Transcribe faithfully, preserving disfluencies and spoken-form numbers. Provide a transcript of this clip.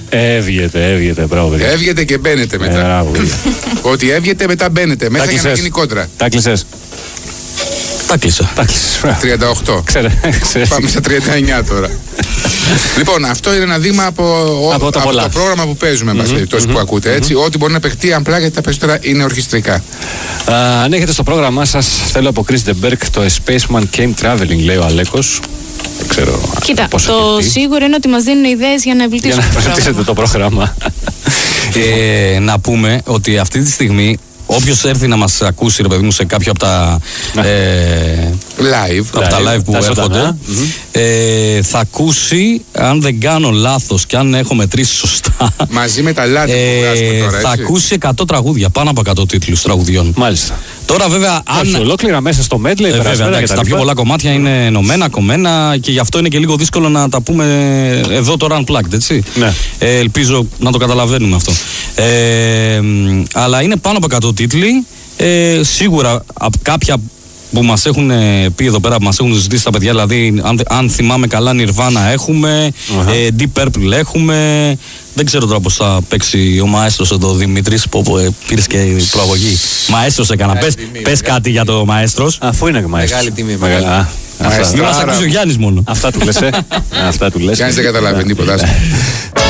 Έβγεται, έβγεται, μπράβο. Έβγεται και μπαίνετε μετά. Ότι έβγεται μετά μπαίνετε μέσα για να γίνει κόντρα. Τα κλεισες. Τα κλείσα. τριάντα οκτώ. Πάμε στα τριάντα εννιά τώρα. Λοιπόν, αυτό είναι ένα δείγμα από, από, από το πρόγραμμα που παίζουμε, mm-hmm, mm-hmm, που ακούτε. Έτσι, mm-hmm. Ό,τι μπορεί να παιχτεί απλά, γιατί τα περισσότερα είναι ορχιστρικά. Uh, αν έχετε στο πρόγραμμά σας, θέλω από Chris de Berg το A Spaceman Came Traveling, λέει ο Αλέκος. Δεν ξέρω. Κοίτα, το σίγουρο είναι ότι μας δίνουν ιδέες για να εμπλουτίσουμε το πρόγραμμα. το πρόγραμμα. ε, να πούμε ότι αυτή τη στιγμή, όποιος έρθει να μας ακούσει, ρε παιδί μου, σε κάποιο από τα ε, live, από live, τα live που έρχονται, mm-hmm. ε, θα ακούσει, αν δεν κάνω λάθος και αν έχω μετρήσει σωστά, μαζί με τα λάθη ε, που βγάζουμε τώρα, θα έτσι. ακούσει εκατό τραγούδια, πάνω από εκατό τίτλους τραγουδιών. Μάλιστα. Τώρα βέβαια, αν. Όχι, ολόκληρα μέσα στο medley, ε, βέβαια, εντάξει, τα πιο πολλά κομμάτια είναι ενωμένα, κομμένα και γι' αυτό είναι και λίγο δύσκολο να τα πούμε εδώ τώρα unplugged, έτσι. Ναι. Ε, ελπίζω να το καταλαβαίνουμε αυτό. Ε, αλλά είναι πάνω από εκατό τίτλοι. Ε, σίγουρα κάποια που μας έχουν πει εδώ πέρα, που μας έχουν ζητήσει τα παιδιά, δηλαδή αν, αν θυμάμαι καλά, Nirvana έχουμε, uh-huh. ε, Deep Purple έχουμε. Δεν ξέρω τώρα πώς θα παίξει ο μαέστρος εδώ, Δημήτρης, που ε, πήρες και προαγωγή. Μαέστρος έκανα. Πες, τιμή, πες κάτι για το μαέστρος. Αφού είναι μαέστρος. Μεγάλη τιμή. Μεγάλη. Α, αυτά, αυτά, αυτά, αυτά, αυτά, αυτά, αυτά, αυτά, αυτά, αυτά, αυτά του λες, ε. Αυτά του λες. Γιάννης δεν καταλαβαίνει τίποτα.